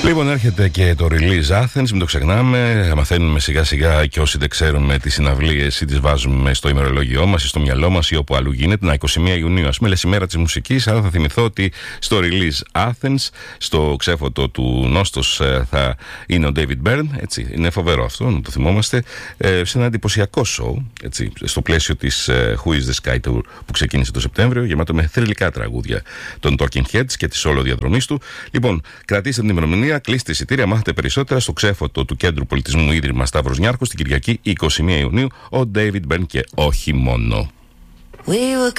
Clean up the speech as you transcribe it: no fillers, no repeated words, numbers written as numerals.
Λοιπόν, έρχεται και το Release Athens, μην το ξεχνάμε. Μαθαίνουμε σιγά σιγά και όσοι δεν ξέρουμε τις συναυλίες ή τις βάζουμε στο ημερολόγιό μας ή στο μυαλό μας ή όπου αλλού γίνεται. 21 Ιουνίου, ας πούμε, λες ημέρα της μουσικής, αλλά θα θυμηθώ ότι στο Release Athens, στο ξέφωτο του Νόστος, θα είναι ο David Byrne. Έτσι, είναι φοβερό αυτό, να το θυμόμαστε. Σε ένα εντυπωσιακό show, έτσι, στο πλαίσιο της Who is the Sky Tour που ξεκίνησε το Σεπτέμβριο, γεμάτο με θρυλικά τραγούδια των Talking Heads και τη όλο διαδρομής του. Λοιπόν, κρατήστε την ημερομηνία, κλείστε εισιτήρια, μάθετε περισσότερα στο ξέφωτο του Κέντρου Πολιτισμού Ίδρυμα Σταύρος Νιάρχος την Κυριακή 21 Ιουνίου, ο David Byrne και όχι μόνο.